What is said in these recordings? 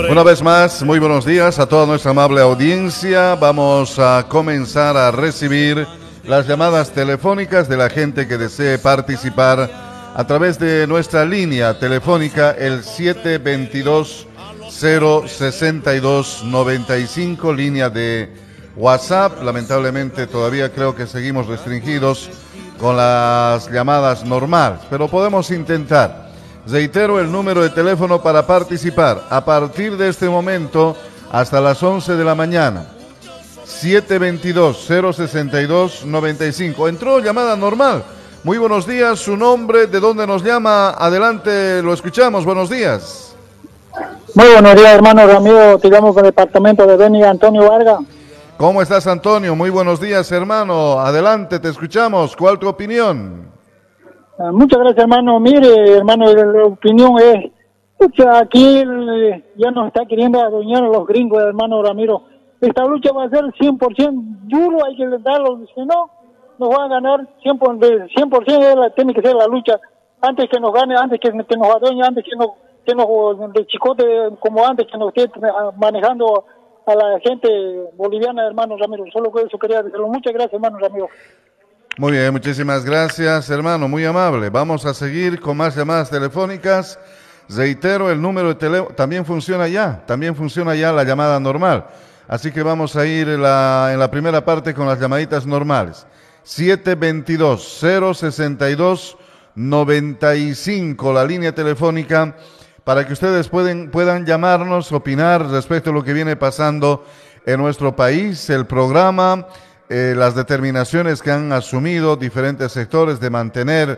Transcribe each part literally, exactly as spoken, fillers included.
Una vez más, muy buenos días a toda nuestra amable audiencia. Vamos a comenzar a recibir las llamadas telefónicas de la gente que desee participar a través de nuestra línea telefónica, el siete veintidós, cero sesenta y dos, noventa y cinco, línea de WhatsApp. Lamentablemente todavía creo que seguimos restringidos con las llamadas normales, pero podemos intentar. Reitero el número de teléfono para participar a partir de este momento hasta las once de la mañana. siete veintidós, cero sesenta y dos, noventa y cinco. Entró llamada normal. Muy buenos días, su nombre, de dónde nos llama. Adelante, lo escuchamos. Buenos días. Muy buenos días, hermano Ramiro. Te llamo del departamento de Beni, Antonio Vargas. ¿Cómo estás, Antonio? Muy buenos días, hermano. Adelante, te escuchamos. ¿Cuál tu opinión? Uh, muchas gracias, hermano. Mire, hermano, la opinión es, pucha, aquí eh, ya nos está queriendo adueñar a los gringos, hermano Ramiro. Esta lucha va a ser cien por ciento duro, hay que darlo, si no, nos van a ganar cien por ciento, cien por ciento tiene que ser la lucha. Antes que nos gane, antes que, que nos adueñe, antes que nos, que nos de chicote, como antes que nos esté manejando a la gente boliviana, hermano Ramiro. Solo que eso quería decirlo. Muchas gracias, hermano Ramiro. Muy bien, muchísimas gracias, hermano, muy amable. Vamos a seguir con más llamadas telefónicas. Reitero, el número de teléfono también funciona ya, también funciona ya la llamada normal. Así que vamos a ir en la, en la primera parte con las llamaditas normales. siete veintidós, cero sesenta y dos, noventa y cinco, la línea telefónica, para que ustedes pueden, puedan llamarnos, opinar respecto a lo que viene pasando en nuestro país, el programa, Eh, las determinaciones que han asumido diferentes sectores de mantener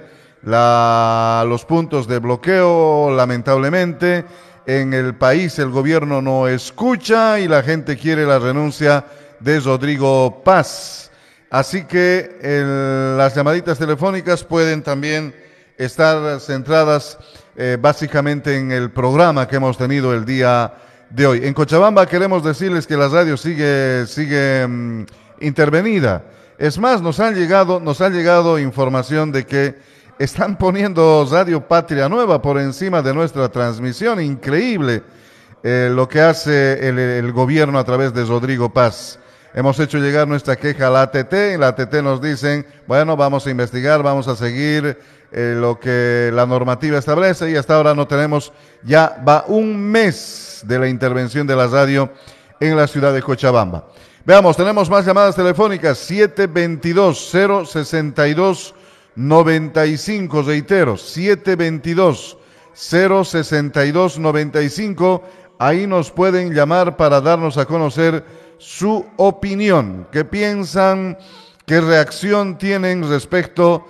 la, los puntos de bloqueo. Lamentablemente, en el país el gobierno no escucha y la gente quiere la renuncia de Rodrigo Paz. Así que el, las llamaditas telefónicas pueden también estar centradas eh, básicamente en el programa que hemos tenido el día de hoy. En Cochabamba queremos decirles que la radio sigue... sigue mmm, intervenida. Es más, nos han llegado, nos ha llegado información de que están poniendo Radio Patria Nueva por encima de nuestra transmisión. Increíble eh, lo que hace el, el gobierno a través de Rodrigo Paz. Hemos hecho llegar nuestra queja a la A T T, en la A T T nos dicen, bueno, vamos a investigar, vamos a seguir eh, lo que la normativa establece, y hasta ahora no tenemos, ya va un mes de la intervención de la radio en la ciudad de Cochabamba. Veamos, tenemos más llamadas telefónicas, siete veintidós, cero sesenta y dos, noventa y cinco, reitero, siete veintidós, cero sesenta y dos, noventa y cinco, ahí nos pueden llamar para darnos a conocer su opinión, qué piensan, qué reacción tienen respecto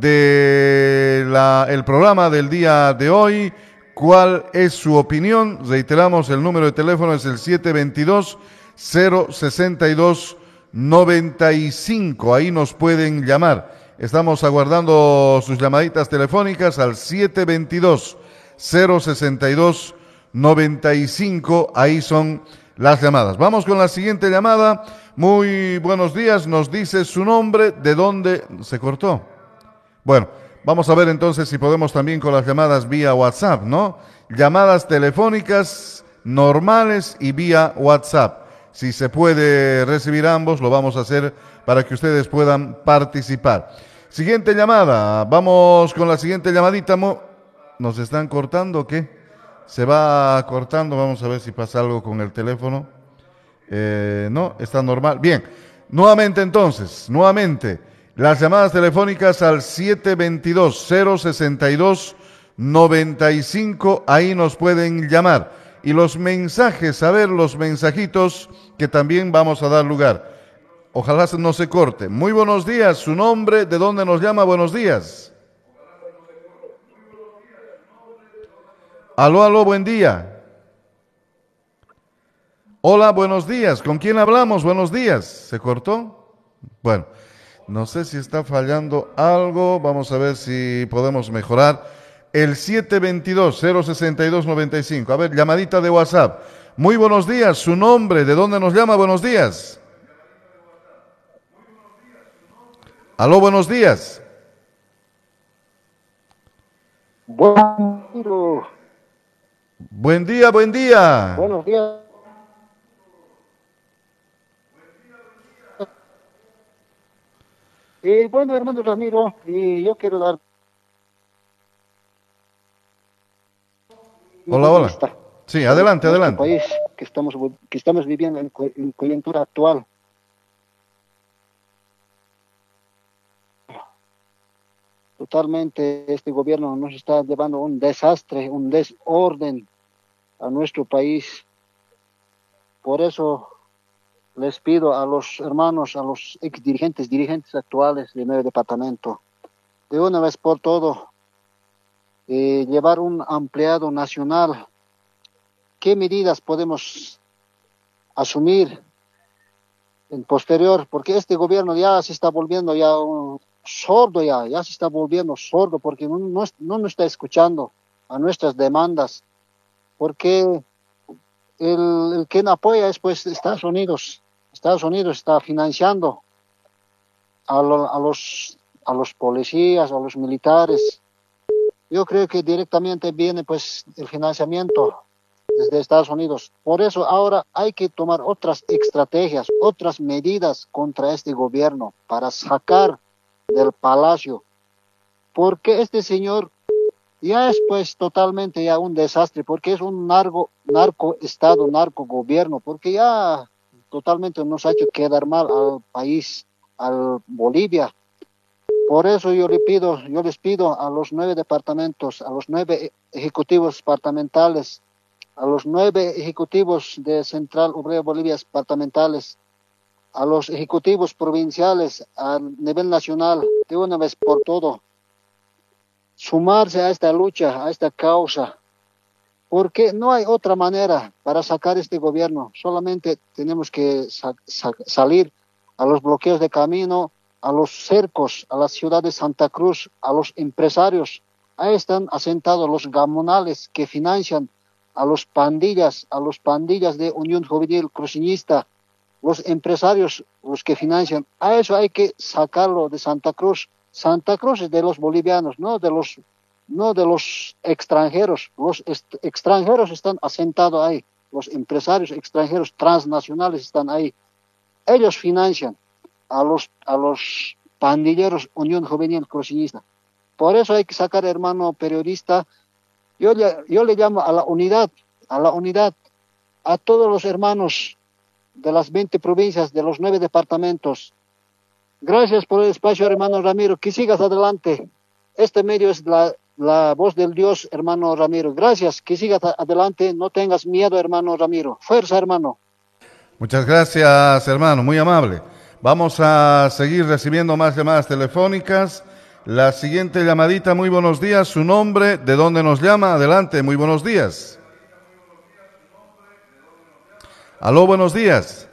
de la, el programa del día de hoy, cuál es su opinión. Reiteramos, el número de teléfono es el siete veintidós, cero sesenta y dos, noventa y cinco, ahí nos pueden llamar. Estamos aguardando sus llamaditas telefónicas al siete veintidós, cero sesenta y dos, noventa y cinco, ahí son las llamadas. Vamos con la siguiente llamada. Muy buenos días, nos dice su nombre, de dónde se cortó. Bueno, vamos a ver entonces si podemos también con las llamadas vía WhatsApp, ¿no? Llamadas telefónicas normales y vía WhatsApp. Si se puede recibir ambos, lo vamos a hacer para que ustedes puedan participar. Siguiente llamada, vamos con la siguiente llamadita. ¿Nos están cortando o qué? Se va cortando, vamos a ver si pasa algo con el teléfono. Eh, no, está normal. Bien, nuevamente entonces, nuevamente, las llamadas telefónicas al siete veintidós, cero sesenta y dos, noventa y cinco, ahí nos pueden llamar. Y los mensajes, a ver, los mensajitos que también vamos a dar lugar. Ojalá no se corte. Muy buenos días, su nombre, de dónde nos llama, buenos días. Aló, aló, buen día. Hola, buenos días, ¿con quién hablamos? Buenos días. ¿Se cortó? Bueno, no sé si está fallando algo, vamos a ver si podemos mejorar. El siete veintidós, cero sesenta y dos, noventa y cinco. A ver, llamadita de WhatsApp. Muy buenos días, su nombre, ¿de dónde nos llama? Buenos días. Aló, buenos días. Bueno, Buen día, buen día. Buenos días. Y bueno, hermano Ramiro, y yo quiero dar mi Hola, punto de hola. vista Sí, sobre adelante, nuestro adelante. país que estamos, que estamos viviendo en, co- en coyuntura actual. Totalmente este gobierno nos está llevando un desastre, un desorden a nuestro país. Por eso les pido a los hermanos, a los ex dirigentes, dirigentes actuales de nueve departamento, de una vez por todo, eh, llevar un ampliado nacional. ¿Qué medidas podemos asumir en posterior? Porque este gobierno ya se está volviendo ya un sordo, ya, ya se está volviendo sordo, porque no, no, no nos está escuchando a nuestras demandas, porque el, el que apoya es pues Estados Unidos. Estados Unidos está financiando a, lo, a, los, a los policías, a los militares. Yo creo que directamente viene pues el financiamiento desde Estados Unidos. Por eso ahora hay que tomar otras estrategias, otras medidas contra este gobierno para sacar del palacio, porque este señor ya es pues totalmente ya un desastre, porque es un narco, narco estado, narco gobierno, porque ya totalmente nos ha hecho quedar mal al país, al Bolivia. Por eso yo le pido, yo les pido a los nueve departamentos, a los nueve ejecutivos departamentales, a los nueve ejecutivos de Central Obrera Bolivia departamentales, a los ejecutivos provinciales a nivel nacional, de una vez por todo, sumarse a esta lucha, a esta causa, porque no hay otra manera para sacar este gobierno, solamente tenemos que sa sa salir a los bloqueos de camino, a los cercos, a la ciudad de Santa Cruz, a los empresarios. Ahí están asentados los gamonales que financian a los pandillas, a los pandillas de Unión Juvenil Cruceñista, los empresarios, los que financian. A eso hay que sacarlo de Santa Cruz. Santa Cruz es de los bolivianos, no de los, no de los extranjeros. Los extranjeros están asentados ahí. Los empresarios extranjeros transnacionales están ahí. Ellos financian a los, a los pandilleros Unión Juvenil Cruceñista. Por eso hay que sacar, hermano periodista, yo le, yo le llamo a la unidad, a la unidad, a todos los hermanos de las veinte provincias, de los nueve departamentos. Gracias por el espacio, hermano Ramiro. Que sigas adelante. Este medio es la, la voz del Dios, hermano Ramiro. Gracias. Que sigas adelante. No tengas miedo, hermano Ramiro. Fuerza, hermano. Muchas gracias, hermano, muy amable. Vamos a seguir recibiendo más llamadas telefónicas. La siguiente llamadita, muy buenos días. Su nombre, de dónde nos llama. Adelante, muy buenos días. Aló, buenos días.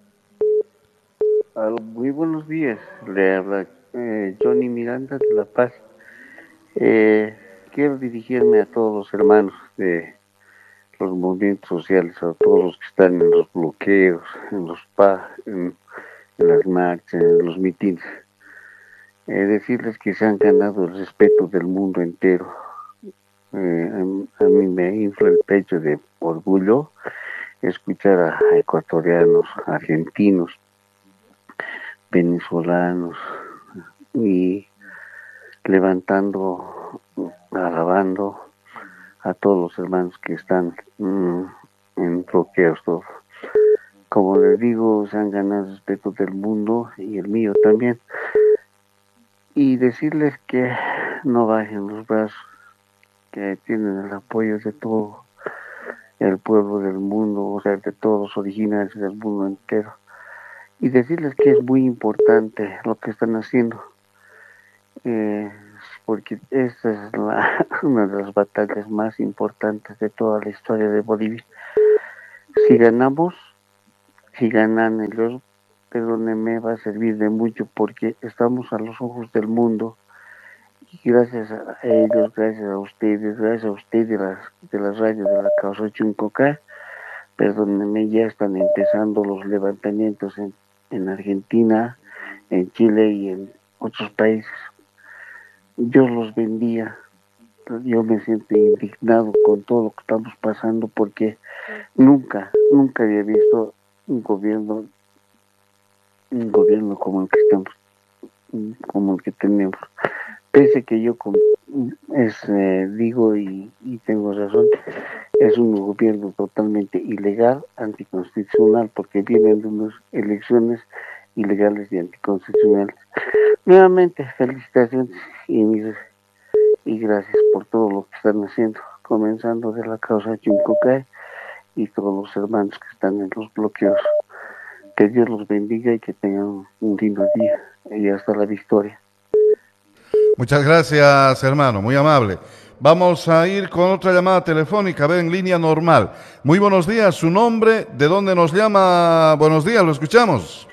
Aló, muy buenos días, le habla eh, Johnny Miranda de La Paz. Eh, quiero dirigirme a todos los hermanos de los movimientos sociales, a todos los que están en los bloqueos, en los pa, en, en las marchas, en los mítines. Eh, decirles que se han ganado el respeto del mundo entero. Eh, a, a mí me infla el pecho de orgullo escuchar a, a ecuatorianos, argentinos, venezolanos y levantando, alabando a todos los hermanos que están mmm, en bloqueos todos. Como les digo, se han ganado el respeto del mundo y el mío también. Y decirles que no bajen los brazos, que tienen el apoyo de todo el pueblo del mundo, o sea, de todos los originarios del mundo entero. Y decirles que es muy importante lo que están haciendo, eh, porque esta es la, una de las batallas más importantes de toda la historia de Bolivia. Si ganamos, si ganan ellos, perdónenme, va a servir de mucho, porque estamos a los ojos del mundo, y gracias a ellos, gracias a ustedes, gracias a ustedes de las, de las radios de la Causa Chuncoca, perdónenme, ya están empezando los levantamientos en en Argentina, en Chile y en otros países. Dios los bendiga, yo me siento indignado con todo lo que estamos pasando, porque nunca, nunca había visto un gobierno, un gobierno como el que estamos, como el que tenemos. Pese que yo con, es, eh, digo y, y tengo razón, es un gobierno totalmente ilegal, anticonstitucional, porque vienen de unas elecciones ilegales y anticonstitucionales. Nuevamente, felicitaciones y, y gracias por todo lo que están haciendo, comenzando de la causa Chuncucay y todos los hermanos que están en los bloqueos. Que Dios los bendiga y que tengan un lindo día y hasta la victoria. Muchas gracias, hermano, muy amable. Vamos a ir con otra llamada telefónica, a ver, en línea normal. Muy buenos días, su nombre, ¿de dónde nos llama? Buenos días, lo escuchamos.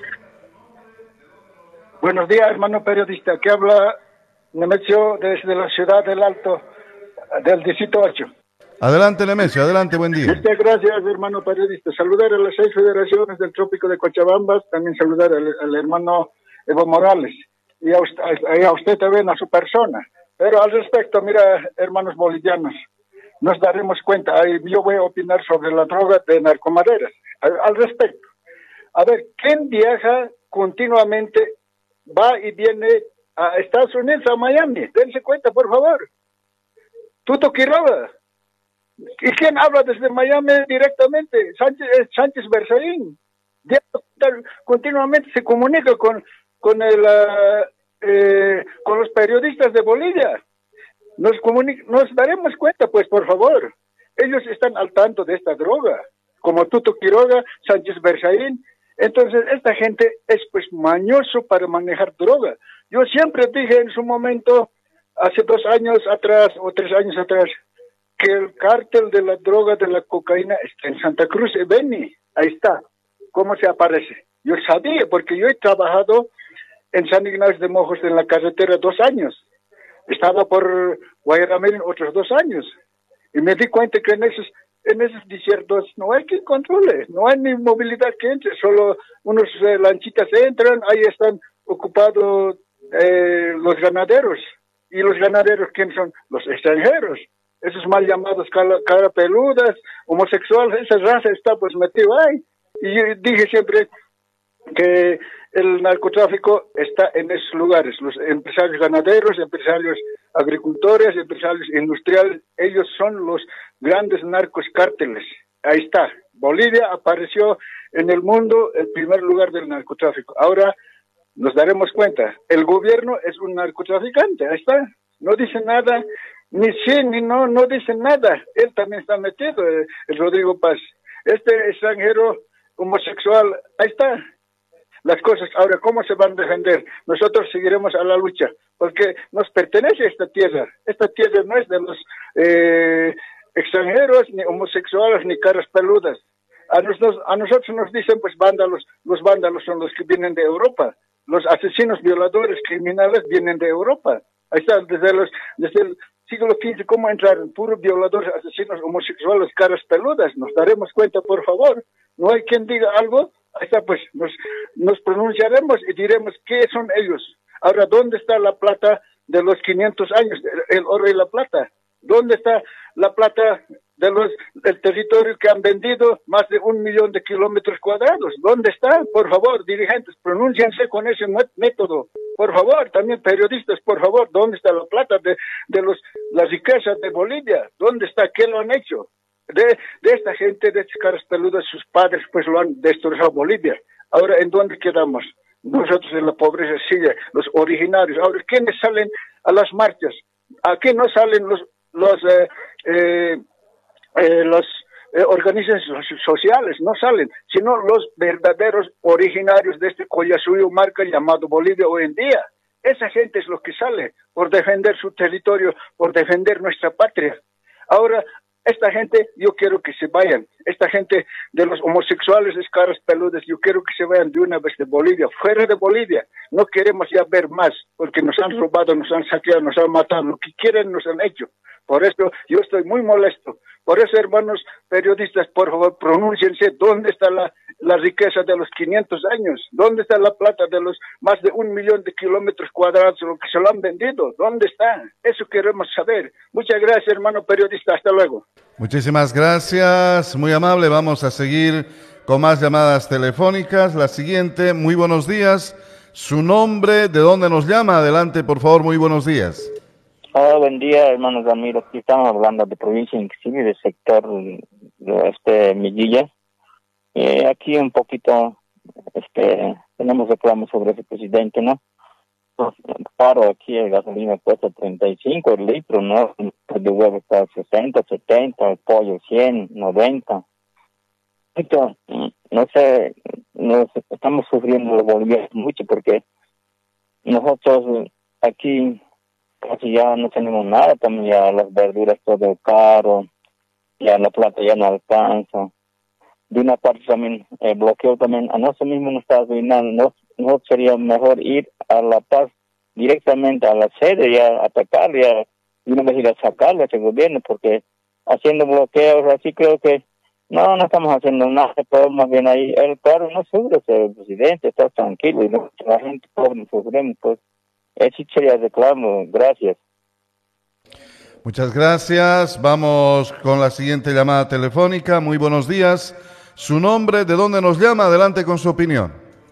Buenos días, hermano periodista, que habla Nemesio desde la ciudad del Alto, del distrito ocho. Adelante, Nemesio, adelante, buen día. Muchas gracias, hermano periodista. Saludar a las seis federaciones del Trópico de Cochabamba, también saludar al, al hermano Evo Morales, y a usted, a usted también, a su persona. Pero al respecto, mira, hermanos bolivianos, nos daremos cuenta, yo voy a opinar sobre la droga de narcomaderas, al, al respecto. A ver, ¿quién viaja continuamente, va y viene a Estados Unidos, a Miami? Dense cuenta, por favor. Tuto Quiroga. ¿Y quién habla desde Miami directamente? Sánchez, Sánchez Berzaín. Continuamente se comunica con, con, el, uh, eh, con los periodistas de Bolivia. Nos, nos daremos cuenta, pues, por favor. Ellos están al tanto de esta droga, como Tuto Quiroga, Sánchez Berzaín. Entonces, esta gente es, pues, mañoso para manejar droga. Yo siempre dije en su momento, hace dos años atrás o tres años atrás, que el cártel de la droga, de la cocaína, está en Santa Cruz de Beni. Ahí está. ¿Cómo se aparece? Yo sabía, porque yo he trabajado en San Ignacio de Mojos en la carretera dos años. Estaba por Guayaramil otros dos años. Y me di cuenta que en esos, en esos desiertos no hay quien controle, no hay ni movilidad que entre, solo unos eh, lanchitas entran, ahí están ocupados eh, los ganaderos. ¿Y los ganaderos quién son? Los extranjeros. Esos mal llamados cara, cara peludas, homosexuales, esa raza está pues metida ahí. Y yo dije siempre que el narcotráfico está en esos lugares, los empresarios ganaderos, empresarios agricultores, empresarios industriales, ellos son los grandes narcos cárteles. Ahí está, Bolivia apareció en el mundo el primer lugar del narcotráfico. Ahora nos daremos cuenta, el gobierno es un narcotraficante, ahí está, no dice nada, ni sí, ni no, no dice nada. Él también está metido, el, el Rodrigo Paz. Este extranjero homosexual, ahí está. Las cosas, ahora, ¿cómo se van a defender? Nosotros seguiremos a la lucha, porque nos pertenece esta tierra. Esta tierra no es de los eh, extranjeros, ni homosexuales, ni caras peludas. A, nos, a nosotros nos dicen, pues, vándalos. Los vándalos son los que vienen de Europa. Los asesinos, violadores, criminales vienen de Europa. Ahí está, desde, los, desde el siglo quince, ¿cómo entraron? Puros violadores, asesinos, homosexuales, caras peludas. Nos daremos cuenta, por favor. No hay quien diga algo. Ahí está, pues, nos, nos pronunciaremos y diremos qué son ellos. Ahora, ¿dónde está la plata de los quinientos años, el oro y la plata? ¿Dónde está la plata de los, del territorio que han vendido más de un millón de kilómetros cuadrados? ¿Dónde está? Por favor, dirigentes, pronúnciense con ese método. Por favor, también periodistas, por favor, ¿dónde está la plata de, de los, las riquezas de Bolivia? ¿Dónde está? ¿Qué lo han hecho? De, de esta gente, de estas caras peludas, sus padres pues lo han destrozado Bolivia. Ahora, ¿en dónde quedamos? Nosotros en la pobreza sigue, los originarios. Ahora, ¿quiénes salen a las marchas? Aquí no salen los los eh, eh, eh, los eh, organizaciones sociales, no salen, sino los verdaderos originarios de este Collasuyo marca llamado Bolivia hoy en día. Esa gente es lo que sale por defender su territorio, por defender nuestra patria. Ahora, esta gente, yo quiero que se vayan. Esta gente de los homosexuales, de caras peludas, yo quiero que se vayan de una vez de Bolivia, fuera de Bolivia. No queremos ya ver más, porque nos han robado, nos han saqueado, nos han matado. Lo que quieren nos han hecho. Por eso yo estoy muy molesto. Por eso, hermanos periodistas, por favor, pronúnciense dónde está la, la riqueza de los quinientos años? ¿Dónde está la plata de los más de un millón de kilómetros cuadrados, lo que se lo han vendido? ¿Dónde está? Eso queremos saber. Muchas gracias, hermano periodista. Hasta luego. Muchísimas gracias, muy amable. Vamos a seguir con más llamadas telefónicas. La siguiente, muy buenos días. Su nombre, ¿de dónde nos llama? Adelante, por favor, muy buenos días. Hola, buen día, hermanos amigos. Aquí estamos hablando de provincia inclusive del sector de este Millilla. Eh, aquí un poquito este tenemos reclamos sobre ese presidente, ¿no? Pues, paro aquí, el gasolina cuesta treinta y cinco el litro, ¿no? El de huevo está a sesenta, setenta, el pollo cien, noventa. Esto, no sé, nos estamos sufriendo los bolivianos mucho porque nosotros aquí casi ya no tenemos nada, también ya las verduras todo caro, ya la plata ya no alcanza. De una parte también el eh, bloqueo también a nosotros mismos nos está arruinando. No, no sería mejor ir a La Paz directamente a la sede y a atacar ya, y una vez ir a sacarlo a ese gobierno, porque haciendo bloqueos así creo que no, no estamos haciendo nada, pero más bien ahí, el claro, no sufre el presidente, está tranquilo y no, la gente pobre sufrimos, pues ese sería reclamo. Gracias. Muchas gracias. Vamos con la siguiente llamada telefónica. Muy buenos días. Su nombre, ¿de dónde nos llama? Adelante con su opinión.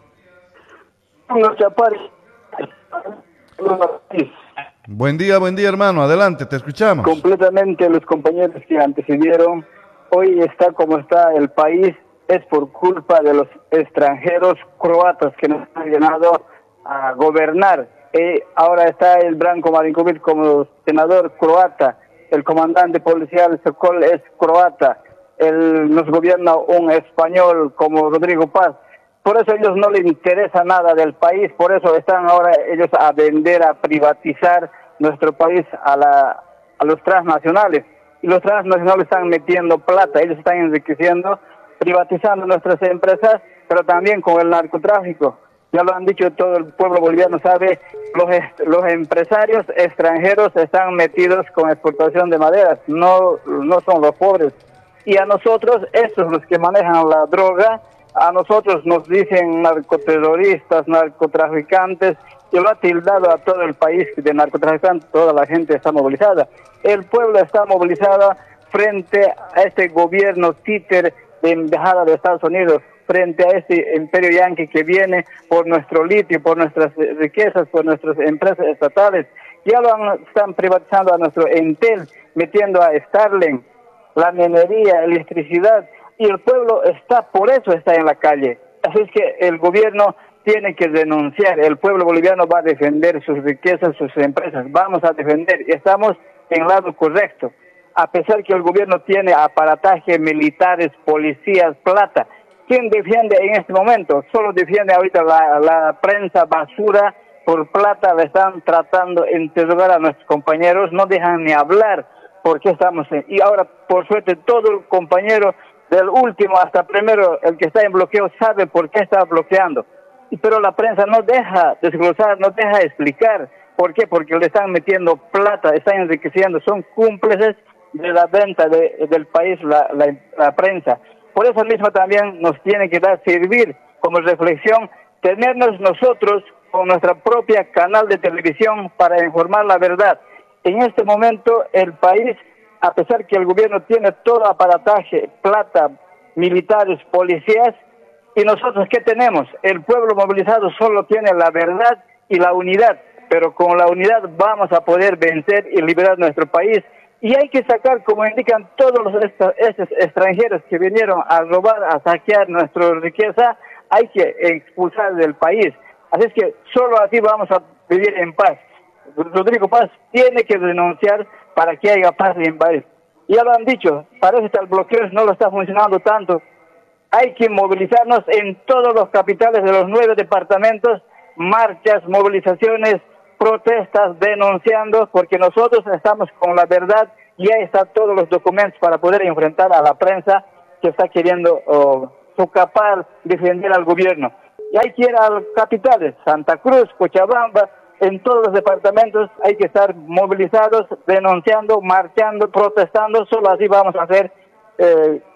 Buen día, buen día, hermano. Adelante, te escuchamos. Completamente los compañeros que antecedieron. Hoy está como está el país, es por culpa de los extranjeros croatas que nos han llenado a gobernar. Eh, ahora está el Branko Marinković como senador croata, el comandante policial Sokol es croata, el, nos gobierna un español como Rodrigo Paz. Por eso a ellos no les interesa nada del país, por eso están ahora ellos a vender, a privatizar nuestro país a, la, a los transnacionales. Y los transnacionales están metiendo plata, ellos están enriqueciendo, privatizando nuestras empresas, pero también con el narcotráfico. Ya lo han dicho, todo el pueblo boliviano sabe, los, los empresarios extranjeros están metidos con exportación de maderas, no, no son los pobres. Y a nosotros, estos los que manejan la droga, a nosotros nos dicen narcoterroristas, narcotraficantes, y lo ha tildado a todo el país de narcotraficantes, toda la gente está movilizada. El pueblo está movilizado frente a este gobierno títer de embajada de Estados Unidos, frente a este imperio yanqui que viene por nuestro litio, por nuestras riquezas, por nuestras empresas estatales. Ya lo han, están privatizando a nuestro Entel, metiendo a Starlink, la minería, electricidad, y el pueblo está, por eso está en la calle. Así es que el gobierno tiene que denunciar, el pueblo boliviano va a defender sus riquezas, sus empresas, vamos a defender, y estamos en el lado correcto. A pesar que el gobierno tiene aparataje, militares, policías, plata, ¿quién defiende en este momento? Solo defiende ahorita la, la prensa basura, por plata le están tratando de interrogar a nuestros compañeros, no dejan ni hablar, porque estamos en... Y ahora, por suerte, todo el compañero del último hasta primero, el que está en bloqueo, sabe por qué está bloqueando. Pero la prensa no deja desglosar, no deja explicar. ¿Por qué? Porque le están metiendo plata, están enriqueciendo, son cómplices de la venta de, del país, la, la, la prensa. Por eso mismo también nos tiene que dar servir como reflexión, tenernos nosotros con nuestra propia canal de televisión para informar la verdad. En este momento el país, a pesar que el gobierno tiene todo aparataje, plata, militares, policías, y nosotros ¿qué tenemos? El pueblo movilizado solo tiene la verdad y la unidad, pero con la unidad vamos a poder vencer y liberar nuestro país. Y hay que sacar, como indican todos los estos, estos extranjeros que vinieron a robar, a saquear nuestra riqueza, hay que expulsar del país. Así es que solo así vamos a vivir en paz. Rodrigo Paz tiene que renunciar para que haya paz en el país. Ya lo han dicho, parece que el bloqueo no lo está funcionando tanto. Hay que movilizarnos en todos los capitales de los nueve departamentos, marchas, movilizaciones, protestas, denunciando, porque nosotros estamos con la verdad y ahí están todos los documentos para poder enfrentar a la prensa que está queriendo oh, socapar, defender al gobierno. Y hay que ir a las capitales, Santa Cruz, Cochabamba, en todos los departamentos hay que estar movilizados, denunciando, marchando, protestando, solo así vamos a hacer, eh,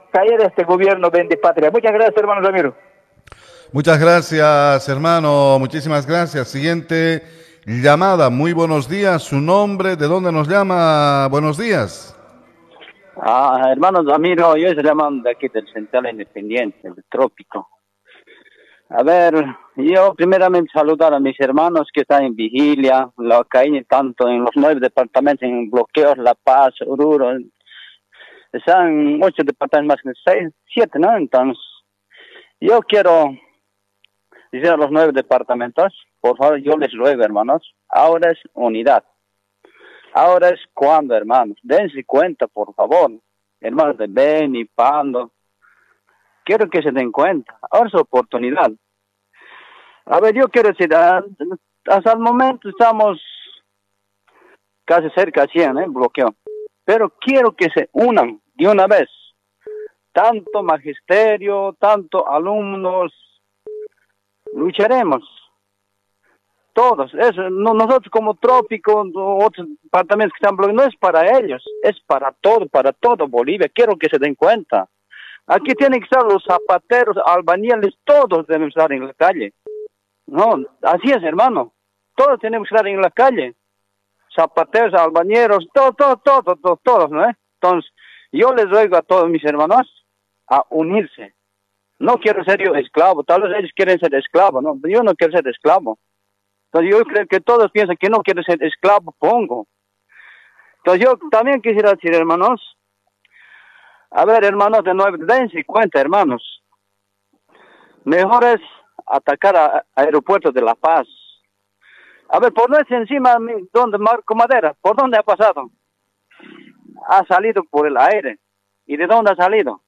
caer este gobierno vende patria. Muchas gracias, hermano Ramiro. Muchas gracias, hermano. Muchísimas gracias. Siguiente llamada. Muy buenos días. Su nombre, ¿de dónde nos llama? Buenos días. Ah, hermano Ramiro, yo se llaman de aquí del Central Independiente, del Trópico. A ver, yo primeramente saludar a mis hermanos que están en vigilia, lo que hay tanto en los nueve departamentos, en bloqueos, La Paz, Oruro. Están ocho departamentos más que seis, siete, ¿no? Entonces, yo quiero decir a los nueve departamentos, por favor, yo les ruego, hermanos, ahora es unidad. Ahora es cuando, hermanos, dense cuenta, por favor, hermanos de Beni, Pando, quiero que se den cuenta, ahora es oportunidad. A ver, yo quiero decir, hasta el momento estamos casi cerca de cien, ¿eh? Bloqueo. Pero quiero que se unan de una vez, tanto magisterio, tanto alumnos, lucharemos. Todos, eso, no, nosotros como Trópico, otros departamentos que están bloqueados, no es para ellos, es para todo, para todo Bolivia, quiero que se den cuenta. Aquí tienen que estar los zapateros, albañiles, todos deben estar en la calle. No, así es, hermano, todos tenemos que estar en la calle. Zapateros, albañeros, todo, todo, todo, todo, todos, ¿no? Entonces, yo les ruego a todos mis hermanos a unirse. No quiero ser yo esclavo, tal vez ellos quieren ser esclavos, ¿no? Yo no quiero ser esclavo. Entonces yo creo que todos piensan que no quiero ser esclavo, pongo. Entonces yo también quisiera decir, hermanos, a ver, hermanos de nueve, dense cuenta, hermanos. Mejor es atacar a, a aeropuertos de La Paz. A ver, por no es encima, donde Marco Madera, ¿por dónde ha pasado? Ha salido por el aire. ¿Y de dónde ha salido?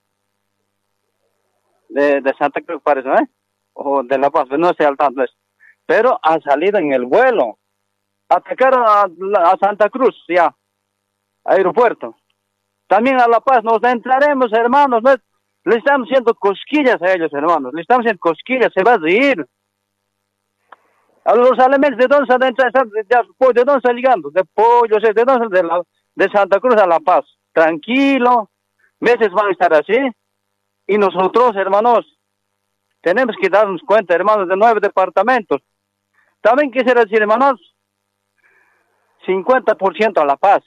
De, de Santa Cruz, parece, ¿eh? O de La Paz, no sé al tanto eso. Pero ha salido en el vuelo. Atacaron a, a Santa Cruz, ya, aeropuerto. También a La Paz nos entraremos, hermanos. ¿No? Le estamos haciendo cosquillas a ellos, hermanos. Le estamos haciendo cosquillas, se va a ir. A los alimentos, ¿de dónde están, de, de dónde están llegando? De pollo, ¿de dónde? De, la, de Santa Cruz a La Paz. Tranquilo, meses van a estar así. Y nosotros, hermanos, tenemos que darnos cuenta, hermanos, de nueve departamentos. También quisiera decir, hermanos, cincuenta por ciento a La Paz.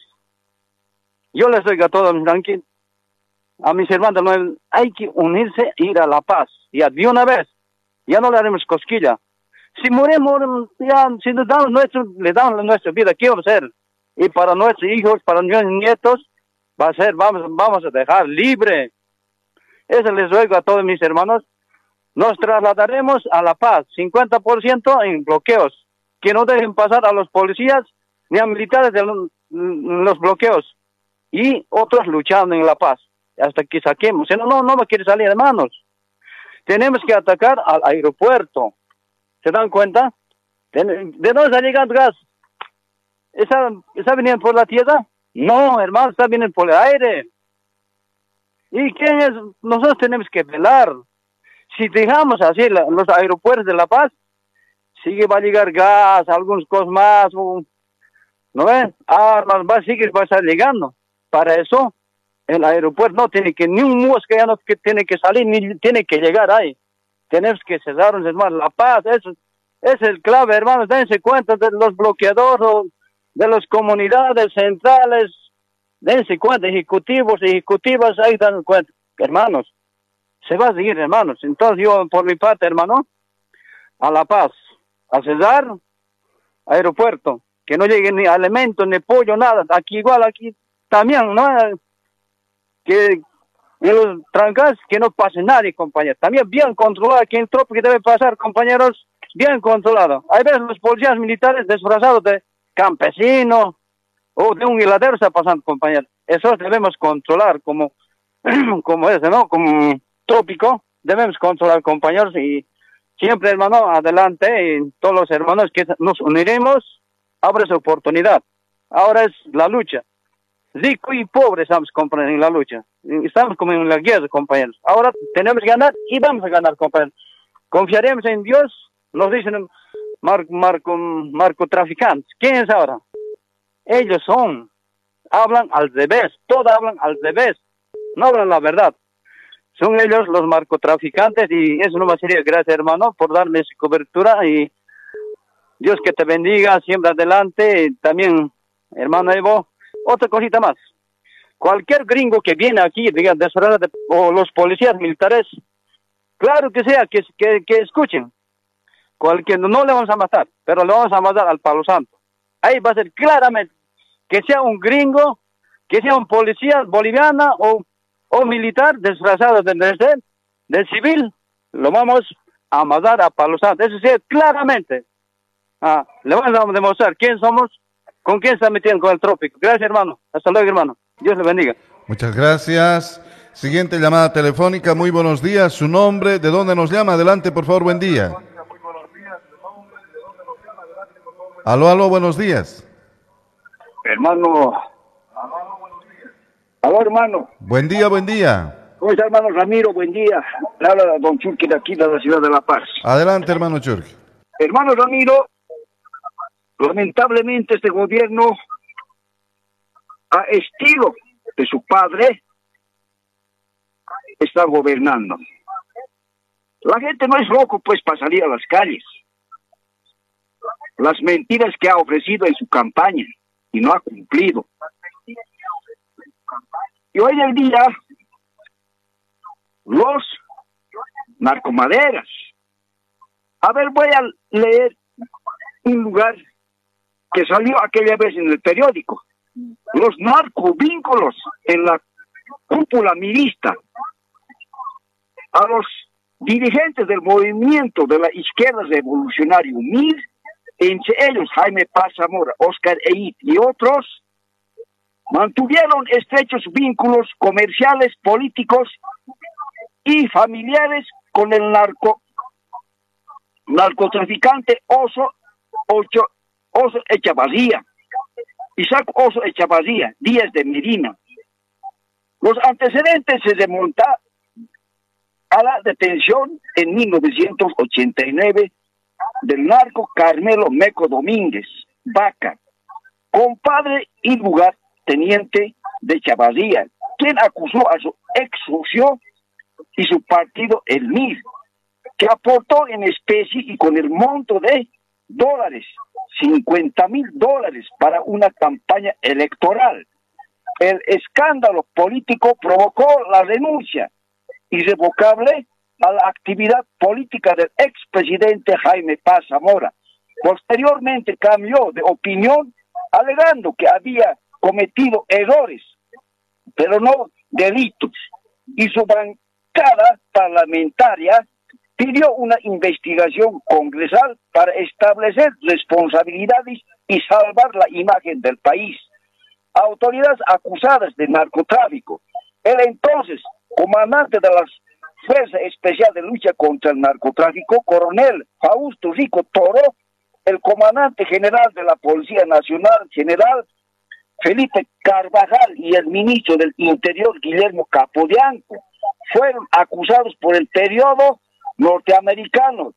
Yo les digo a todos mis tranquilos, a mis hermanos, no, hay que unirse e ir a La Paz. Ya de una vez, ya no le haremos cosquilla. Si morimos, ya, si nos damos nuestro, le damos nuestra vida, ¿qué vamos a hacer? Y para nuestros hijos, para nuestros nietos, va a ser, vamos, vamos a dejar libre. Eso les ruego a todos mis hermanos. Nos trasladaremos a La Paz, cincuenta por ciento en bloqueos, que no dejen pasar a los policías ni a militares de los, los bloqueos, y otros luchando en La Paz, hasta que saquemos. Si no, no, no me quiere salir, hermanos. Tenemos que atacar al aeropuerto. ¿Se dan cuenta? ¿De dónde está llegando gas? ¿Está, está viniendo por la tierra? No, hermano, está viniendo por el aire. ¿Y quién es? Nosotros tenemos que velar. Si dejamos así la, los aeropuertos de La Paz, sigue va a llegar gas, algunas cosas más, ¿no ven? Armas, va a seguir, va a estar llegando. Para eso, el aeropuerto no tiene que, ni un mosca ya no que tiene que salir, ni tiene que llegar ahí. Tenemos que cerrarnos, hermanos. La Paz, eso es el clave, hermanos. Dense cuenta de los bloqueadores, de las comunidades centrales. Dense cuenta, ejecutivos, ejecutivas, ahí dan cuenta. Hermanos, se va a seguir, hermanos. Entonces yo, por mi parte, hermano, a La Paz, a Cesar, aeropuerto, que no llegue ni alimentos, ni pollo, nada. Aquí igual, aquí también, ¿no? Que en los trancas, que no pase nadie, compañeros. También bien controlado, aquí en el trópico que debe pasar, compañeros, bien controlado. Hay veces los policías militares disfrazados de campesinos o de un hiladero está pasando, compañeros. Eso debemos controlar como, como ese, ¿no? Como trópico, debemos controlar, compañeros, y siempre, hermano, adelante, y todos los hermanos que nos uniremos, abre esa oportunidad. Ahora es la lucha. Rico y pobre estamos en la lucha. Estamos como en la guerra, compañeros. Ahora tenemos que ganar y vamos a ganar, compañeros. Confiaremos en Dios, nos dicen mar, marco, narcotraficantes. ¿Quién es ahora? Ellos son, hablan al revés, todos hablan al revés, no hablan la verdad. Son ellos los narcotraficantes y eso no sería. Gracias, hermano, por darme esa cobertura y Dios que te bendiga, siempre adelante. También, hermano Evo, otra cosita más. Cualquier gringo que viene aquí, diga, de, o los policías militares, claro que sea, que, que, que escuchen. Cualquier, no le vamos a matar, pero le vamos a matar al Palo Santo. Ahí va a ser claramente que sea un gringo, que sea un policía boliviana o, o militar disfrazado de, de, de civil, lo vamos a matar a Palo Santo. Eso sí, claramente. Ah, le vamos a demostrar quién somos, con quién está metiendo con el trópico. Gracias, hermano. Hasta luego, hermano. Dios le bendiga. Muchas gracias. Siguiente llamada telefónica. Muy buenos días. Su nombre, ¿de dónde nos llama? Adelante, por favor. Buen día. Aló, aló, buenos días. Hermano. Aló, hermano. Buen día, buen día. ¿Cómo está, hermano Ramiro? Buen día. Le habla don Churqui de aquí, de la ciudad de La Paz. Adelante, hermano Churqui. Hermano Ramiro, lamentablemente este gobierno, a estilo de su padre, está gobernando. La gente no es loco, pues, para salir a las calles. Las mentiras que ha ofrecido en su campaña y no ha cumplido. Y hoy en día, los narcomaderas. A ver, voy a leer un lugar que salió aquella vez en el periódico. Los narcovínculos en la cúpula milista. A los dirigentes del movimiento de la izquierda revolucionaria M I R, entre ellos Jaime Paz Zamora, Oscar Eid y otros, mantuvieron estrechos vínculos comerciales, políticos y familiares con el narco narcotraficante Oso, Ocho, Oso Echavarría, Isaac Oso Echavarría, Díaz de Medina. Los antecedentes se remontan a la detención en mil novecientos ochenta y nueve del narco Carmelo Meco Domínguez, Vaca, compadre y lugarteniente de Chavarría, quien acusó a su ex socio y su partido, el M I R, que aportó en especie y con el monto de dólares, cincuenta mil dólares para una campaña electoral. El escándalo político provocó la renuncia irrevocable a la actividad política del expresidente Jaime Paz Zamora. Posteriormente cambió de opinión, alegando que había cometido errores, pero no delitos, y su bancada parlamentaria pidió una investigación congresal para establecer responsabilidades y salvar la imagen del país. Autoridades acusadas de narcotráfico. El entonces comandante de la Fuerza Especial de Lucha contra el Narcotráfico, coronel Fausto Rico Toro, el comandante general de la Policía Nacional, general Felipe Carvajal, y el ministro del Interior, Guillermo Capodianco, fueron acusados por el periodo norteamericano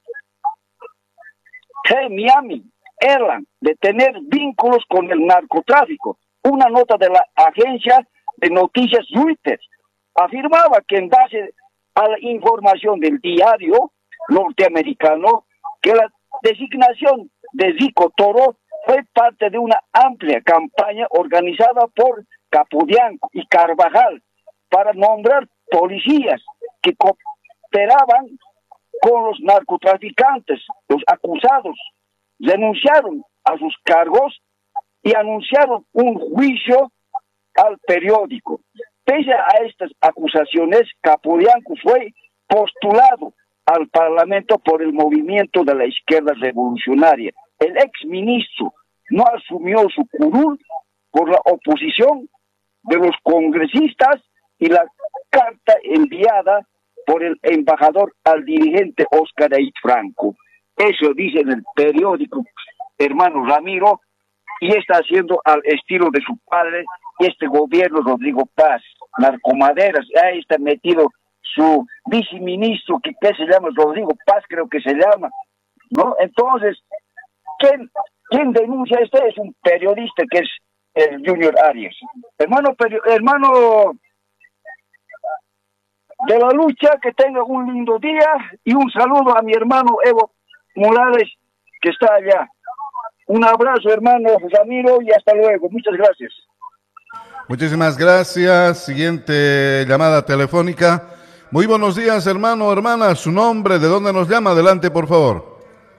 Hey Miami Airlines de tener vínculos con el narcotráfico. Una nota de la agencia de noticias Reuters afirmaba que en base a la información del diario norteamericano, que la designación de Rico Toro fue parte de una amplia campaña organizada por Capodianco y Carvajal para nombrar policías que cooperaban con los narcotraficantes. Los acusados renunciaron a sus cargos y anunciaron un juicio al periódico. Pese a estas acusaciones, Capodianco fue postulado al Parlamento por el movimiento de la izquierda revolucionaria. El exministro no asumió su curul por la oposición de los congresistas y la carta enviada por el embajador al dirigente Oscar Eid Franco. Eso dice en el periódico, hermano Ramiro, y está haciendo al estilo de su padre este gobierno Rodrigo Paz. Narcomaderas, ahí está metido su viceministro, que, que se llama Rodrigo Paz, creo que se llama, ¿no? Entonces, ¿quién, quién denuncia esto? Es un periodista que es el Junior Arias. Hermano, peri hermano de la lucha, que tenga un lindo día y un saludo a mi hermano Evo Morales, que está allá. Un abrazo, hermano Ramiro, y hasta luego. Muchas gracias. Muchísimas gracias. Siguiente llamada telefónica. Muy buenos días, hermano, hermana. Su nombre, ¿de dónde nos llama? Adelante, por favor.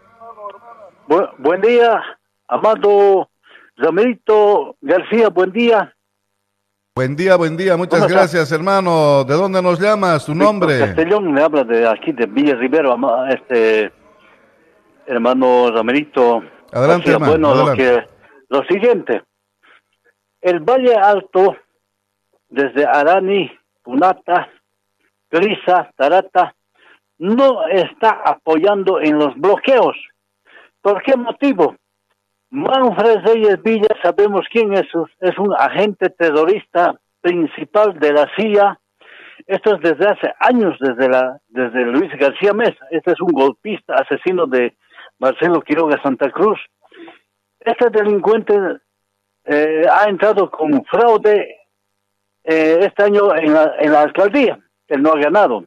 Bu buen día, amado Ramirito García, buen día. Buen día, buen día. Muchas gracias, hermano. ¿De dónde nos llamas? ¿Tu nombre? Castellón me habla de aquí, de Villa Rivero, este hermano Ramirito. Adelante, hermano. Bueno, adelante. Lo, que, lo siguiente, el Valle Alto, desde Arani, Punata, Crisa, Tarata, no está apoyando en los bloqueos. ¿Por qué motivo? Manfred Reyes Villa, sabemos quién es, es un agente terrorista principal de la C I A. Esto es desde hace años, desde la desde Luis García Mesa. Este es un golpista, asesino de Marcelo Quiroga Santa Cruz. Este delincuente eh, ha entrado con fraude eh, este año en la, en la alcaldía. Él no ha ganado.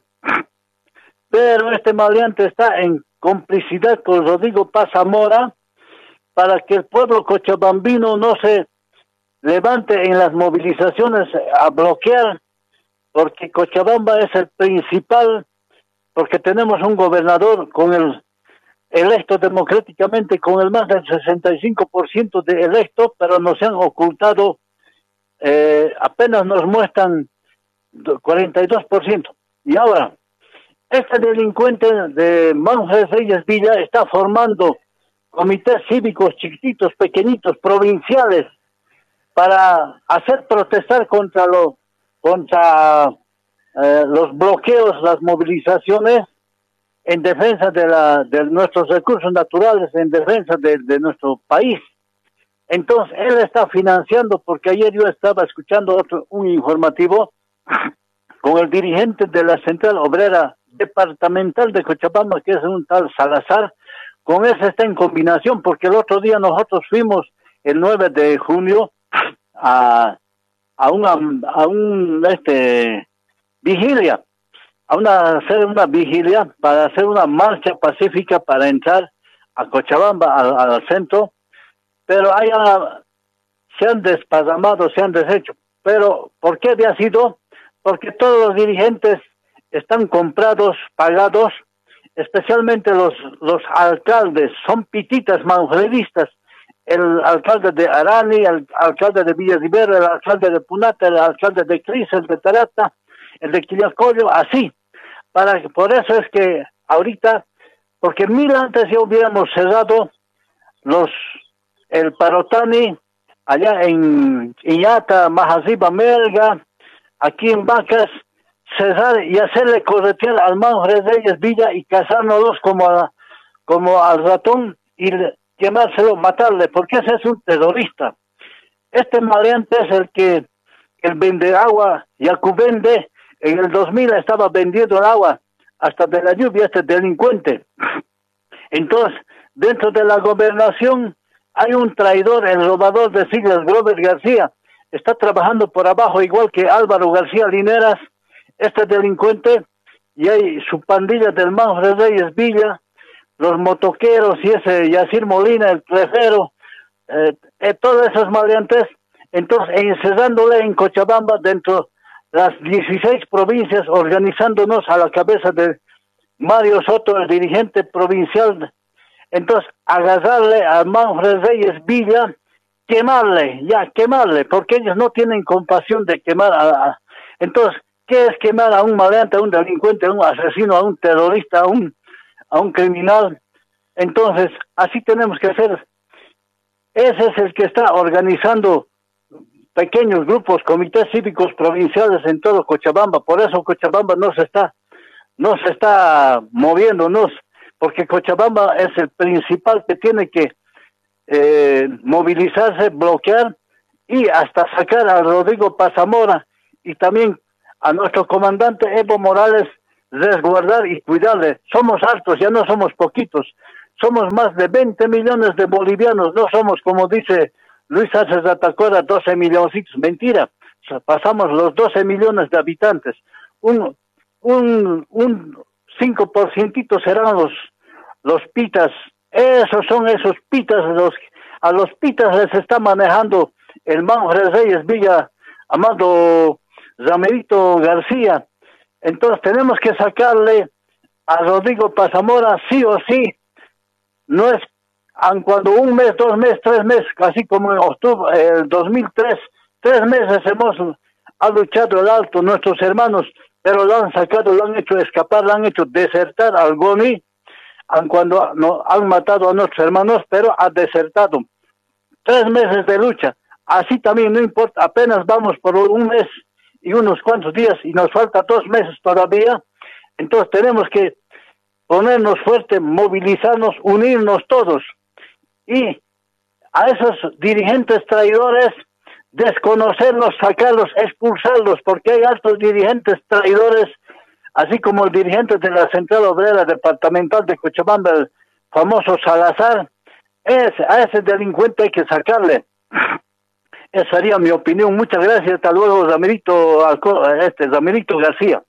Pero este maleante está en complicidad con Rodrigo Paz Zamora para que el pueblo cochabambino no se levante en las movilizaciones a bloquear, porque Cochabamba es el principal, porque tenemos un gobernador con el electo democráticamente con el más del sesenta y cinco por ciento de electos, pero nos han ocultado, eh, apenas nos muestran cuarenta y dos por ciento. Y ahora, este delincuente de Manfred Reyes Villa está formando comités cívicos chiquititos, pequeñitos, provinciales, para hacer protestar contra lo, contra eh, los bloqueos, las movilizaciones en defensa de la de nuestros recursos naturales, en defensa de, de nuestro país. Entonces él está financiando, porque ayer yo estaba escuchando otro un informativo con el dirigente de la Central Obrera Departamental de Cochabamba, que es un tal Salazar. Con ese está en combinación, porque el otro día nosotros fuimos el nueve de junio a a una a un este vigilia, a una hacer una vigilia para hacer una marcha pacífica para entrar a Cochabamba, al, al centro, pero allá se han desparramado, se han deshecho. Pero ¿por qué había sido? Porque todos los dirigentes están comprados, pagados, especialmente los los alcaldes, son pititas manfredistas. El alcalde de Arani, el alcalde de Villa Rivera, el alcalde de Punata, el alcalde de Cris, el de Tarata, el de Quillacollo, así. Para, por eso es que ahorita, porque mil antes ya hubiéramos cerrado los, el Parotani, allá en Iñata, Majaziba, Melga, aquí en Vacas, cerrar y hacerle corretear al Manfred Reyes Villa y cazárnoslos como, a, como al ratón y quemárselo, matarle, porque ese es un terrorista. Este maleante es el que el vende agua, Yacubende, en el dos mil estaba vendiendo el agua hasta de la lluvia, este delincuente. Entonces, dentro de la gobernación hay un traidor, el robador de siglas, Grover García, está trabajando por abajo igual que Álvaro García Lineras, este delincuente, y hay su pandilla del Manfred Reyes Villa, los motoqueros y ese Yacir Molina, el trefero, eh, eh, todos esos maleantes, entonces encerrándole en Cochabamba dentro de las dieciséis provincias, organizándonos a la cabeza de Mario Soto, el dirigente provincial. Entonces agarrarle a Manfred Reyes Villa, quemarle, ya quemarle, porque ellos no tienen compasión de quemar a, a entonces, ¿qué es quemar a un maleante, a un delincuente, a un asesino, a un terrorista, a un a un criminal? Entonces, así tenemos que hacer. Ese es el que está organizando pequeños grupos, comités cívicos provinciales en todo Cochabamba. Por eso Cochabamba no se está, no se está moviendo, no, porque Cochabamba es el principal que tiene que eh, movilizarse, bloquear y hasta sacar a Rodrigo Paz Zamora y también a nuestro comandante Evo Morales, resguardar y cuidarle. Somos hartos, ya no somos poquitos, somos más de veinte millones de bolivianos, no somos, como dice Luis Arce Ratacuera, doce milloncitos, mentira, o sea, pasamos los doce millones de habitantes. Un, un, un cinco por ciento serán los, los pitas. Esos son esos pitas, los, a los pitas les está manejando el Manfred Reyes Villa, Amado Zamerito García. Entonces tenemos que sacarle a Rodrigo Pazamora sí o sí. No es aun cuando un mes, dos meses, tres meses, así como en octubre el dos mil tres, tres meses hemos ha luchado el Alto, nuestros hermanos, pero lo han sacado, lo han hecho escapar, lo han hecho desertar al Goni, aun cuando no, han matado a nuestros hermanos, pero ha desertado. Tres meses de lucha, así también no importa, apenas vamos por un mes y unos cuantos días y nos falta dos meses todavía, entonces tenemos que ponernos fuertes, movilizarnos, unirnos todos y a esos dirigentes traidores desconocerlos, sacarlos, expulsarlos, porque hay altos dirigentes traidores, así como el dirigente de la Central Obrera Departamental de Cochabamba, el famoso Salazar. Ese, a ese delincuente hay que sacarle. Esa sería mi opinión. Muchas gracias. Hasta luego, Zamerito, este, Zamerito García.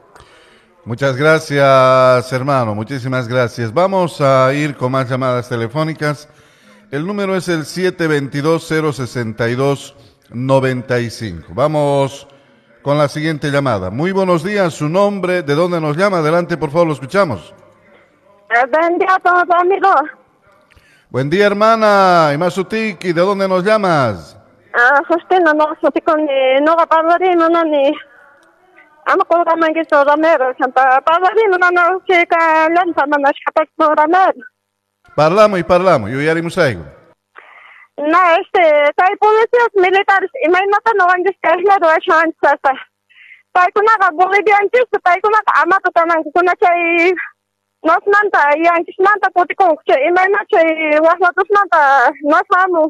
Muchas gracias, hermano. Muchísimas gracias. Vamos a ir con más llamadas telefónicas. El número es el siete dos dos, cero seis dos, nueve cinco. Vamos con la siguiente llamada. Muy buenos días. Su nombre, ¿de dónde nos llama? Adelante, por favor, lo escuchamos. Buen día a todos, amigos. Buen día, hermana. Imasutiki, ¿de dónde nos llamas? Ah, Justina, no, no te con no paparino, no ni. Amo con la mangue sobre mero, santa paparino, no no que calenta, no es capaz sobre mero. Parlamo y parlamo, yo ya dimos algo. No, este, hay policías militares, y me notan no van a descargar de chance. Para que una boliviantes, para que una amata también, que una chay, nos manta, y antes manta, porque con que, y me noche, was nosotros manta, no sabemos.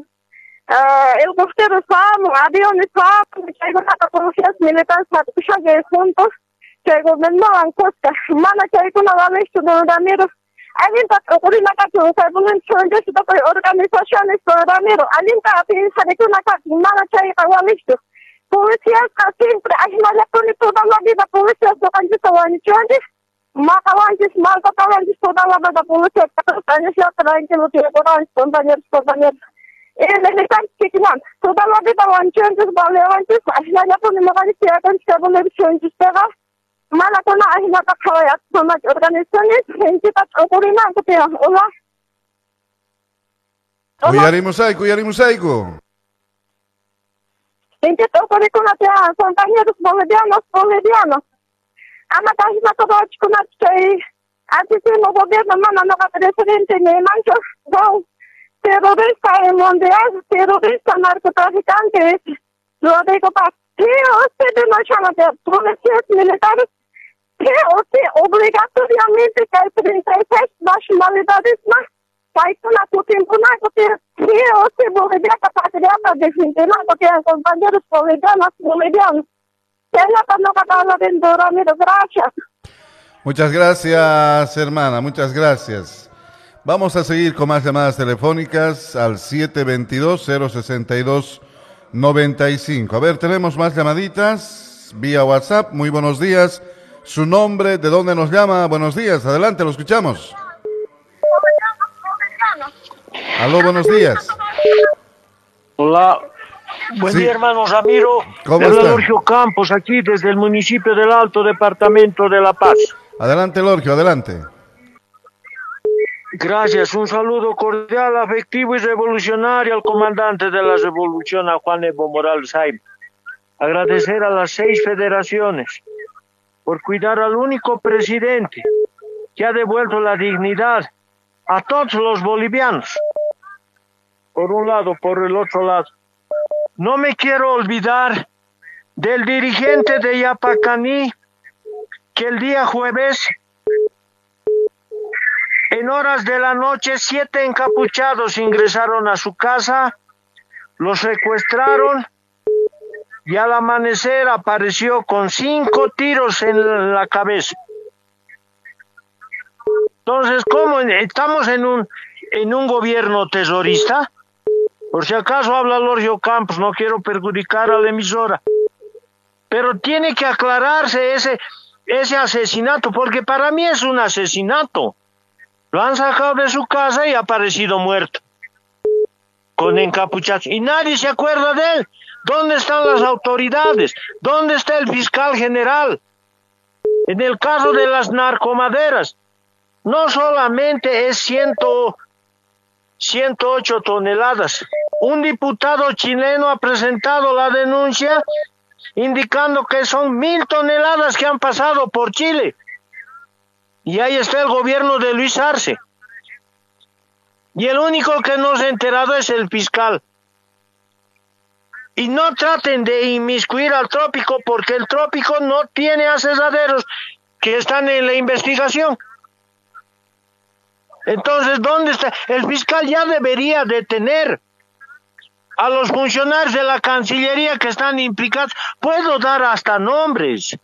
El costero sabemos, aviones sabemos, que hay una policías militares, que ya juntos, que gobernaban Cosca, mana que hay una vale, que no da miedo. Alinta ocurrina que usar bulan chonde su toque organizaciones por Ramiro. Alinta piensa de que una casa mala chay igualito. Policías siempre hay una con toda la vida policías no han visto a chonde. Macawantes, malcawantes toda la vida policías que están ya traen que no tiene corazón, compañeros, compañeros. El elemental que tienen toda la vida van chondes, valeantes, hay una con una policía que se vuelve chondes pega. Mala con la agenda para con las organizaciones, gente que ocurre que te hola. Cuyari mosaico, cuyari mosaico. Gente que ocurre con la compañeros bolivianos, bolivianos. Ama página todo con la que antes no gobierno mano no va presidente ni mancho. No. Terrorista mundial, terrorista narcotraficante. Lo digo para que ustedes no llaman de policías militares. Que usted obligatoriamente que hay treinta y seis nacionalidades más. Hay una cutimuna que usted volvería a patriota de Argentina, porque hay compañeros bolivianos, bolivianos. Que la no va a hablar de Ramiro, gracias. Muchas gracias, hermana, muchas gracias. Vamos a seguir con más llamadas telefónicas al siete dos dos, cero seis dos, nueve cinco. A ver, tenemos más llamaditas vía WhatsApp. Muy buenos días. Su nombre, ¿de dónde nos llama? Buenos días, adelante, lo escuchamos. Aló, buenos días. Hola, buen sí. día, hermano Ramiro. ¿Cómo está? Lorgio Campos, aquí desde el municipio del Alto, departamento de La Paz. Adelante, Lorgio, adelante. Gracias, un saludo cordial, afectivo y revolucionario al comandante de la revolución, a Juan Evo Morales Jaime. Agradecer a las seis federaciones por cuidar al único presidente que ha devuelto la dignidad a todos los bolivianos. Por un lado, por el otro lado. No me quiero olvidar del dirigente de Yapacaní, que el día jueves, en horas de la noche, siete encapuchados ingresaron a su casa, los secuestraron, y al amanecer apareció con cinco tiros en la cabeza. Entonces, ¿cómo estamos en un en un gobierno terrorista? Por si acaso habla Lorgio Campos, no quiero perjudicar a la emisora. Pero tiene que aclararse ese ese asesinato, porque para mí es un asesinato. Lo han sacado de su casa y ha aparecido muerto, con encapuchados, y nadie se acuerda de él. ¿Dónde están las autoridades? ¿Dónde está el fiscal general? En el caso de las narcomaderas, no solamente es ciento, ciento ocho toneladas. Un diputado chileno ha presentado la denuncia indicando que son mil toneladas que han pasado por Chile. Y ahí está el gobierno de Luis Arce. Y el único que no se ha enterado es el fiscal. Y no traten de inmiscuir al trópico, porque el trópico no tiene asesaderos que están en la investigación. Entonces, ¿dónde está? El fiscal ya debería detener a los funcionarios de la Cancillería que están implicados. Puedo dar hasta nombres.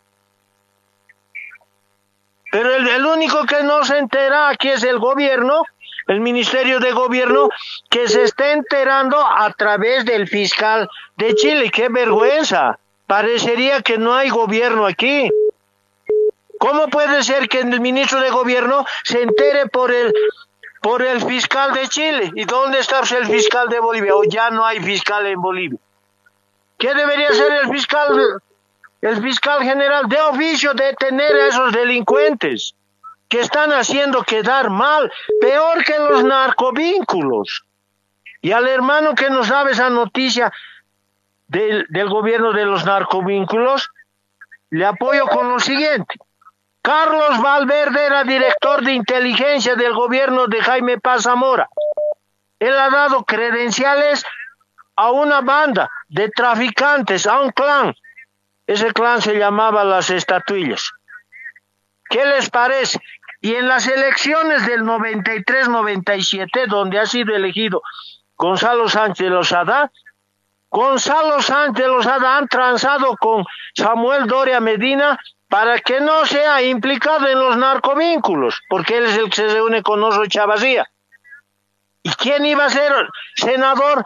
Pero el, el único que no se entera aquí es el gobierno, el Ministerio de Gobierno, que se está enterando a través del fiscal de Chile. ¡Qué vergüenza! Parecería que no hay gobierno aquí. ¿Cómo puede ser que el ministro de Gobierno se entere por el por el fiscal de Chile? ¿Y dónde está el fiscal de Bolivia? ¿O ya no hay fiscal en Bolivia? ¿Qué debería ser el fiscal, el fiscal general? De oficio, detener a esos delincuentes que están haciendo quedar mal, peor que los narcovínculos. Y al hermano que nos sabe esa noticia del, del gobierno de los narcovínculos, le apoyo con lo siguiente. Carlos Valverde era director de inteligencia del gobierno de Jaime Paz Zamora. Él ha dado credenciales a una banda de traficantes, a un clan. Ese clan se llamaba Las Estatuillas. ¿Qué les parece? Y en las elecciones del noventa y tres noventa y siete, donde ha sido elegido Gonzalo Sánchez de Lozada, Gonzalo Sánchez de Lozada han transado con Samuel Doria Medina para que no sea implicado en los narcovínculos, porque él es el que se reúne con Oso Chavazía. ¿Y quién iba a ser senador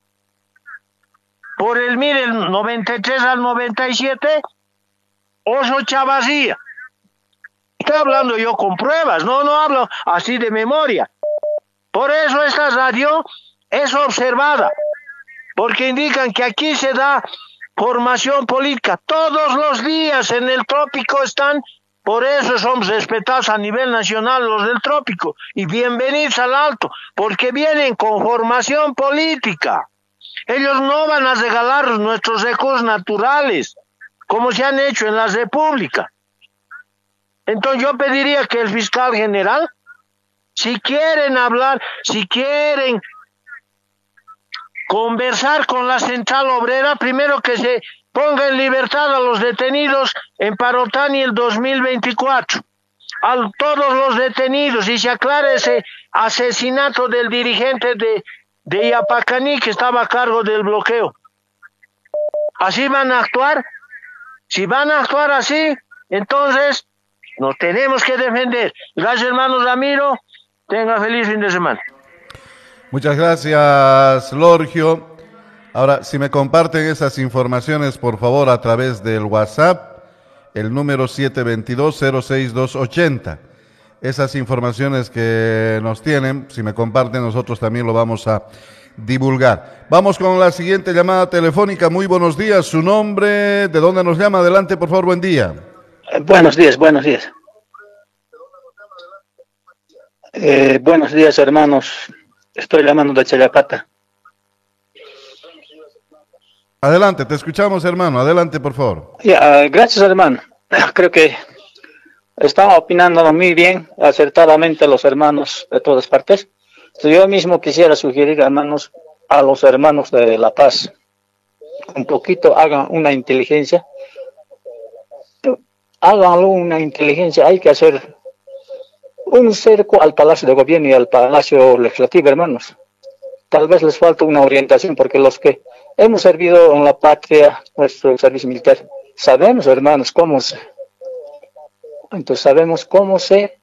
por el, miren, noventa y tres al noventa y siete? Oso Chavazía. Estoy hablando yo con pruebas, no, no hablo así de memoria. Por eso esta radio es observada, porque indican que aquí se da formación política. Todos los días en el trópico están, por eso somos respetados a nivel nacional los del trópico, y bienvenidos al Alto, porque vienen con formación política. Ellos no van a regalar nuestros recursos naturales, como se han hecho en la República. Entonces yo pediría que el fiscal general, si quieren hablar, si quieren conversar con la Central Obrera, primero que se ponga en libertad a los detenidos en Parotani el dos mil veinticuatro, a todos los detenidos, y se aclare ese asesinato del dirigente de, de Yapacaní que estaba a cargo del bloqueo. ¿Así van a actuar? Si van a actuar así, entonces nos tenemos que defender. Gracias, hermano Ramiro. Tenga feliz fin de semana. Muchas gracias, Lorgio. Ahora, si me comparten esas informaciones, por favor, a través del WhatsApp, el número siete dos dos, cero seis dos ocho cero. Esas informaciones que nos tienen, si me comparten, nosotros también lo vamos a divulgar. Vamos con la siguiente llamada telefónica. Muy buenos días. Su nombre, ¿de dónde nos llama? Adelante, por favor, buen día. Buenos días, buenos días. Eh, buenos días, hermanos. Estoy llamando de Chayapata. Adelante, te escuchamos, hermano. Adelante, por favor. Ya, gracias, hermano. Creo que están opinando muy bien, acertadamente los hermanos de todas partes. Yo mismo quisiera sugerir, hermanos, a los hermanos de La Paz, un poquito hagan una inteligencia. Háganlo una inteligencia, hay que hacer un cerco al Palacio de Gobierno y al Palacio Legislativo, hermanos. Tal vez les falta una orientación, porque los que hemos servido en la patria, nuestro servicio militar, sabemos, hermanos, cómo se, entonces sabemos cómo se,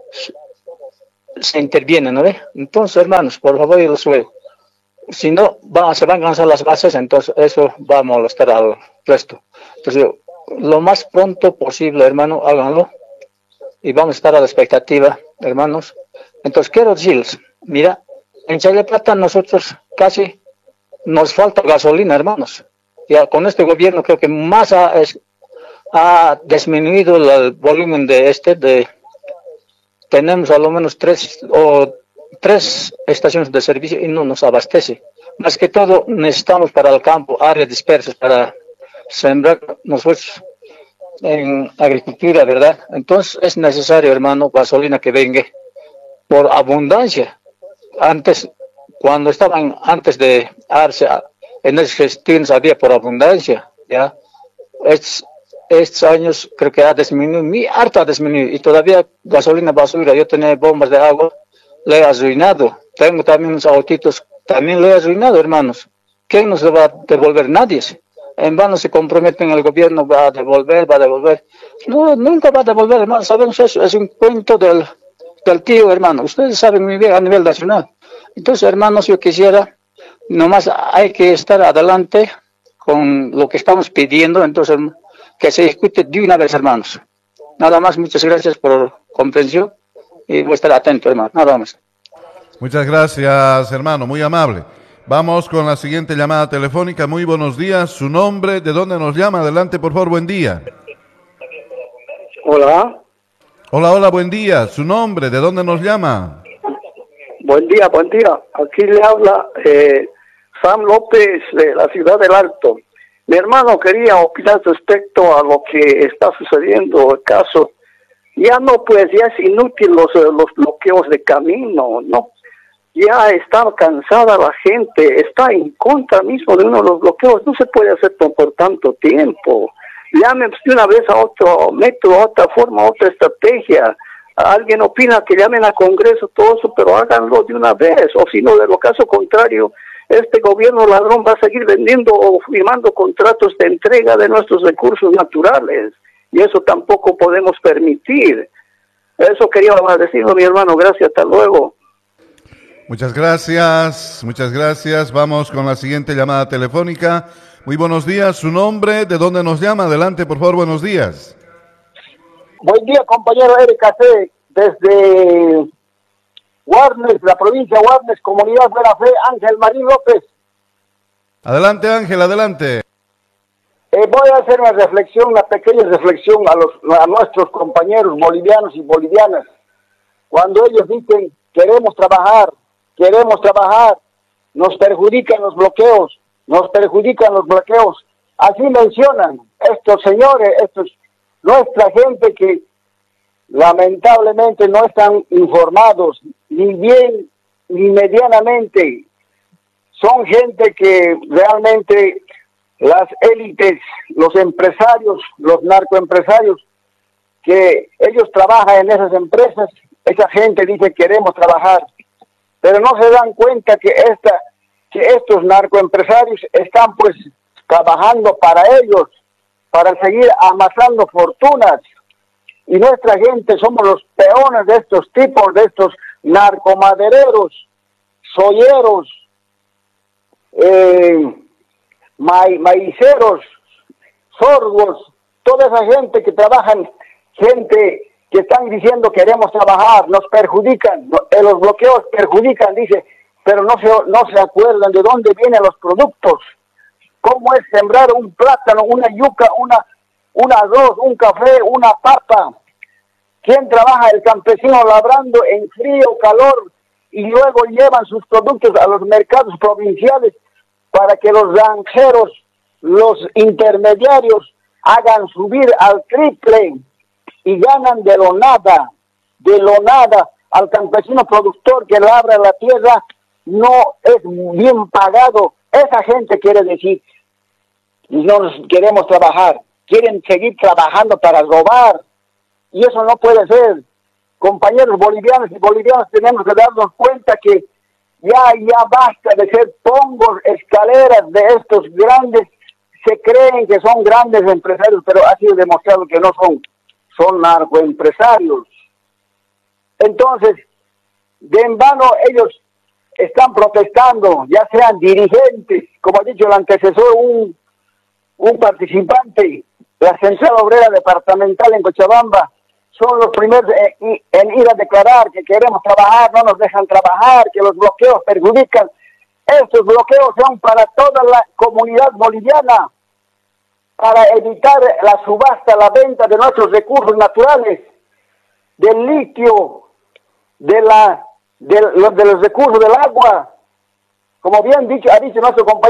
se interviene, ¿no ve? Entonces, hermanos, por favor, yo les ruego. Si no, va, se van a cansar las bases, entonces eso va a molestar al resto. Entonces, lo más pronto posible, hermano, háganlo. Y vamos a estar a la expectativa, hermanos. Entonces, quiero decirles, mira, en Chayapata nosotros casi nos falta gasolina, hermanos. Ya con este gobierno creo que más ha, es, ha disminuido el volumen de este, de tenemos a lo menos tres o tres estaciones de servicio y no nos abastece. Más que todo necesitamos para el campo áreas dispersas para sembrar nosotros en agricultura, ¿verdad? Entonces es necesario, hermano, gasolina que venga por abundancia. Antes, cuando estaban, antes de Arce, en esas gestiones había por abundancia, ¿ya? Es, estos años creo que ha disminuido, muy harto ha disminuido, y todavía gasolina basura. Yo tenía bombas de agua, le he arruinado. Tengo también unos autitos, también lo he arruinado, hermanos. ¿Quién nos lo va a devolver? Nadie. En vano se comprometen, el gobierno va a devolver, va a devolver. No, nunca va a devolver, hermano. Sabemos eso, es un cuento del, del tío, hermano. Ustedes saben muy bien a nivel nacional. Entonces, hermanos, yo quisiera, nomás hay que estar adelante con lo que estamos pidiendo, entonces que se discute de una vez, hermanos. Nada más, muchas gracias por comprensión y voy a estar atento, hermano. Nada más. Muchas gracias, hermano, muy amable. Vamos con la siguiente llamada telefónica. Muy buenos días. Su nombre, ¿de dónde nos llama? Adelante, por favor, buen día. Hola. Hola, hola, buen día. Su nombre, ¿de dónde nos llama? Buen día, buen día. Aquí le habla eh, Sam López de la ciudad del Alto. Mi hermano quería opinar respecto a lo que está sucediendo, el caso. Ya no, pues ya es inútil los, los bloqueos de camino, ¿no? Ya está cansada la gente, está en contra mismo de uno de los bloqueos, no se puede hacer por, por tanto tiempo. Llamen de una vez a otro método, a otra forma, a otra estrategia. Alguien opina que llamen al Congreso, todo eso, pero háganlo de una vez, o si no, de lo caso contrario, este gobierno ladrón va a seguir vendiendo o firmando contratos de entrega de nuestros recursos naturales, y eso tampoco podemos permitir. Eso quería decirlo, mi hermano, gracias, hasta luego. Muchas gracias, muchas gracias. Vamos con la siguiente llamada telefónica. Muy buenos días, su nombre, ¿de dónde nos llama? Adelante, por favor, buenos días. Buen día, compañero Erika C., desde Guarnes, la provincia de Guarnes, Comunidad de la Fe, Ángel Marín López. Adelante, Ángel, adelante. Eh, voy a hacer una reflexión, una pequeña reflexión a, los, a nuestros compañeros bolivianos y bolivianas. Cuando ellos dicen, queremos trabajar, queremos trabajar, nos perjudican los bloqueos, nos perjudican los bloqueos. Así mencionan estos señores, estos, nuestra gente que lamentablemente no están informados, ni bien, ni medianamente. Son gente que realmente las élites, los empresarios, los narcoempresarios, que ellos trabajan en esas empresas, esa gente dice queremos trabajar, pero no se dan cuenta que esta, que estos narcoempresarios están pues trabajando para ellos, para seguir amasando fortunas, y nuestra gente somos los peones de estos tipos, de estos narcomadereros, soyeros, eh, ma maiceros, sordos, toda esa gente que trabajan, gente que están diciendo queremos trabajar, nos perjudican, los bloqueos perjudican, dice, pero no se, no se acuerdan de dónde vienen los productos, cómo es sembrar un plátano, una yuca, una, un arroz, un café, una papa. ¿Quién trabaja? El campesino labrando en frío, calor, y luego llevan sus productos a los mercados provinciales para que los granjeros, los intermediarios, hagan subir al triple y ganan de lo nada, de lo nada. Al campesino productor que labra la tierra no es bien pagado. Esa gente quiere decir, no queremos trabajar, quieren seguir trabajando para robar, y eso no puede ser. Compañeros bolivianos y bolivianas, tenemos que darnos cuenta que ya, ya basta de ser pongos, escaleras de estos grandes, se creen que son grandes empresarios, pero ha sido demostrado que no son, son narcoempresarios. Entonces, de en vano ellos están protestando, ya sean dirigentes, como ha dicho el antecesor, un, un participante, la Central Obrera Departamental en Cochabamba, son los primeros en, en ir a declarar que queremos trabajar, no nos dejan trabajar, que los bloqueos perjudican. Estos bloqueos son para toda la comunidad boliviana, para evitar la subasta, la venta de nuestros recursos naturales, del litio, de, la, de, de los recursos del agua. Como bien dicho, ha dicho nuestro compañero,